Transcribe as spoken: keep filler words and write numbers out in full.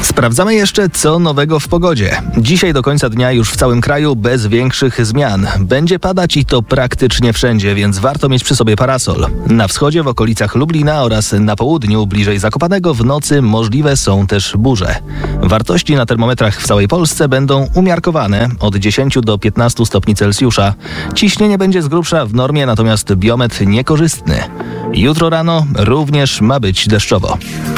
Sprawdzamy jeszcze, co nowego w pogodzie. Dzisiaj do końca dnia już w całym kraju bez większych zmian. Będzie padać i to praktycznie wszędzie, więc warto mieć przy sobie parasol. Na wschodzie, w okolicach Lublina oraz na południu, bliżej Zakopanego, w nocy możliwe są też burze. Wartości na termometrach w całej Polsce będą umiarkowane od dziesięć do piętnastu stopni Celsjusza. Ciśnienie będzie z grubsza w normie, natomiast biometr niekorzystny. Jutro rano również ma być deszczowo.